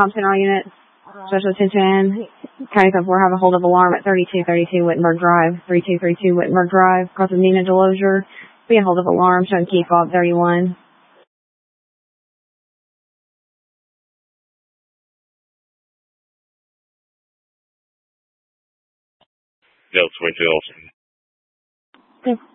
Compton, all units. Special attention. County Code 4 have a hold of alarm at 3232 Wittenberg Drive. 3232 Wittenberg Drive. Across with Nina Delosier. Be a hold of alarm showing key fob 31. Delta 22 Austin. Okay.